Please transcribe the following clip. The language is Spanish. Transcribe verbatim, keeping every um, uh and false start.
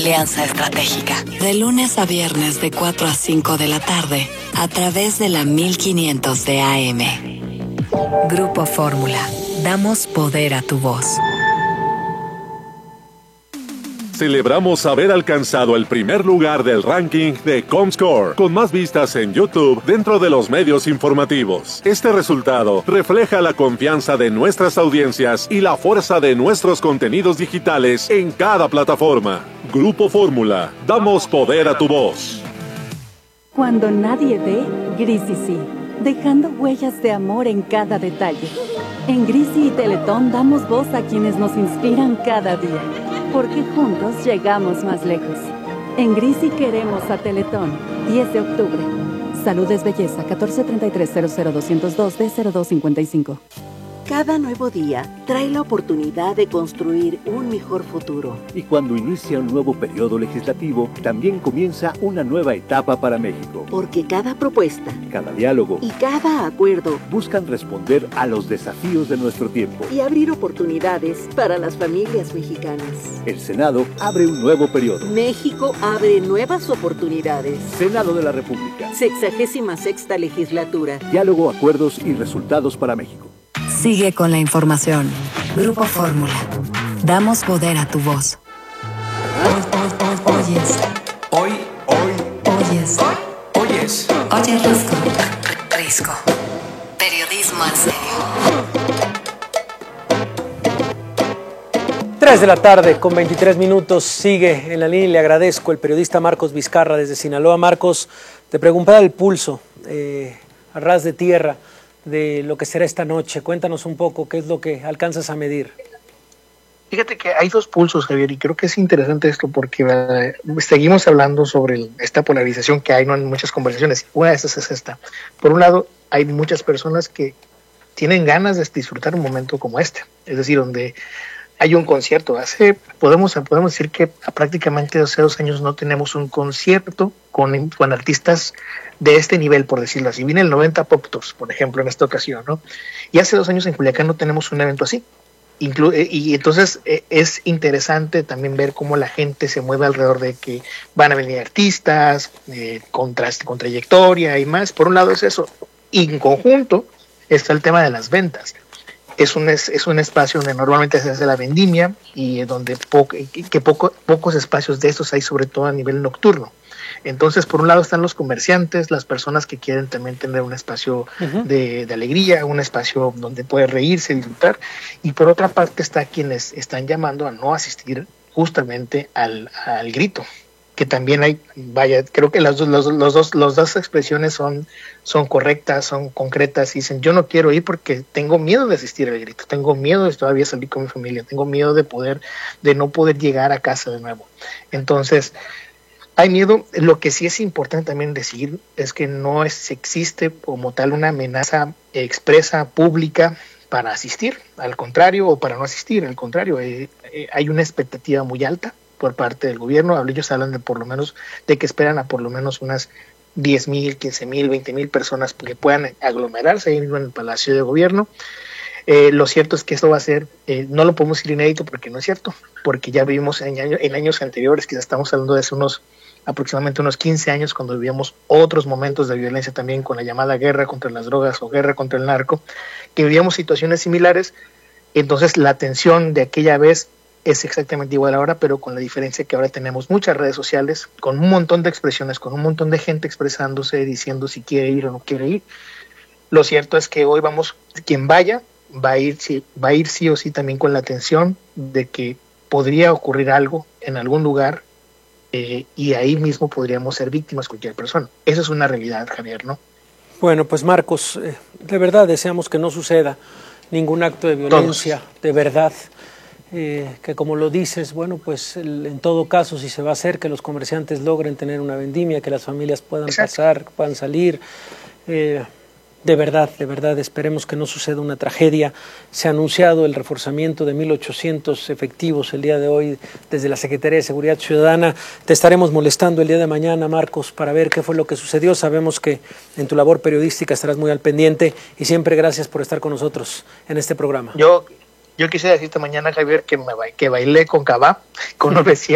alianza estratégica. De lunes a viernes de cuatro a cinco de la tarde, a través de la mil quinientos de A M. Grupo Fórmula. Damos poder a tu voz. Celebramos haber alcanzado el primer lugar del ranking de Comscore, con más vistas en YouTube dentro de los medios informativos. Este resultado refleja la confianza de nuestras audiencias y la fuerza de nuestros contenidos digitales en cada plataforma. Grupo Fórmula, damos poder a tu voz. Cuando nadie ve, Grisi sí, dejando huellas de amor en cada detalle. En Grisi y Teletón damos voz a quienes nos inspiran cada día, porque juntos llegamos más lejos. En Grisi queremos a Teletón. diez de octubre. Salud es belleza. catorce treinta y tres cero cero doscientos dos D cero dos cincuenta y cinco. Cada nuevo día trae la oportunidad de construir un mejor futuro. Y cuando inicia un nuevo periodo legislativo, también comienza una nueva etapa para México. Porque cada propuesta, cada diálogo y cada acuerdo buscan responder a los desafíos de nuestro tiempo y abrir oportunidades para las familias mexicanas. El Senado abre un nuevo periodo. México abre nuevas oportunidades. Senado de la República. Sexagésima sexta legislatura. Diálogo, acuerdos y resultados para México. Sigue con la información. Grupo Fórmula. Damos poder a tu voz. Hoy, hoy, oyes. Hoy, hoy. Oyes. Oyes. Oye, Risco. Risco. Periodismo en serio. tres de la tarde con veintitrés minutos. Sigue en la línea y le agradezco el periodista Marcos Vizcarra desde Sinaloa. Marcos, te preguntaba el pulso eh, a ras de tierra de lo que será esta noche. Cuéntanos un poco qué es lo que alcanzas a medir. Fíjate que hay dos pulsos, Javier, y creo que es interesante esto porque eh, seguimos hablando sobre el, esta polarización que hay, ¿no?, en muchas conversaciones. Una de esas es esta. Por un lado, hay muchas personas que tienen ganas de disfrutar un momento como este, es decir, donde hay un concierto. Hace, podemos, podemos decir que prácticamente hace dos años no tenemos un concierto con, con artistas de este nivel, por decirlo así. Viene el noventa Pop Tours, por ejemplo, en esta ocasión, ¿no? Y hace dos años en Culiacán no tenemos un evento así. Inclu y entonces eh, es interesante también ver cómo la gente se mueve alrededor de que van a venir artistas eh, con, con trayectoria y más. Por un lado es eso. Y en conjunto está el tema de las ventas. Es un, es, es un espacio donde normalmente se hace la vendimia y donde po que poco, pocos espacios de estos hay, sobre todo a nivel nocturno. Entonces, por un lado están los comerciantes, las personas que quieren también tener un espacio uh-huh. de, de alegría, un espacio donde puede reírse, disfrutar, y por otra parte está quienes están llamando a no asistir justamente al, al grito, que también hay, vaya, creo que las, los, los, dos, los dos expresiones son, son correctas, son concretas, y dicen, yo no quiero ir porque tengo miedo de asistir al grito, tengo miedo de todavía salir con mi familia, tengo miedo de poder, de no poder llegar a casa de nuevo. Entonces, hay miedo. Lo que sí es importante también decir es que no es, existe como tal una amenaza expresa, pública, para asistir, al contrario, o para no asistir, al contrario, eh, eh, hay una expectativa muy alta por parte del gobierno. Ellos hablan de por lo menos, de que esperan a por lo menos unas diez mil, quince mil, veinte mil personas que puedan aglomerarse ahí mismo en el Palacio de Gobierno. Eh, lo cierto es que esto va a ser, eh, no lo podemos decir inédito porque no es cierto, porque ya vivimos en, año, en años anteriores, quizás estamos hablando de hace unos aproximadamente unos quince años, cuando vivíamos otros momentos de violencia también con la llamada guerra contra las drogas o guerra contra el narco, que vivíamos situaciones similares. Entonces la tensión de aquella vez es exactamente igual ahora, pero con la diferencia que ahora tenemos muchas redes sociales, con un montón de expresiones, con un montón de gente expresándose, diciendo si quiere ir o no quiere ir. Lo cierto es que hoy vamos, quien vaya, va a ir, sí, va a ir sí o sí también con la tensión de que podría ocurrir algo en algún lugar, eh, y ahí mismo podríamos ser víctimas cualquier persona. Esa es una realidad, Javier, ¿no? Bueno, pues Marcos, eh, de verdad deseamos que no suceda ningún acto de violencia, Todos. de verdad, eh, que como lo dices, bueno, pues el, en todo caso, si se va a hacer, que los comerciantes logren tener una vendimia, que las familias puedan Exacto. pasar, puedan salir, eh, de verdad, de verdad, esperemos que no suceda una tragedia. Se ha anunciado el reforzamiento de mil ochocientos efectivos el día de hoy desde la Secretaría de Seguridad Ciudadana. Te estaremos molestando el día de mañana, Marcos, para ver qué fue lo que sucedió. Sabemos que en tu labor periodística estarás muy al pendiente y siempre gracias por estar con nosotros en este programa. Yo, yo quisiera decirte mañana, Javier, que, me, que bailé con Cabá, con novecientos.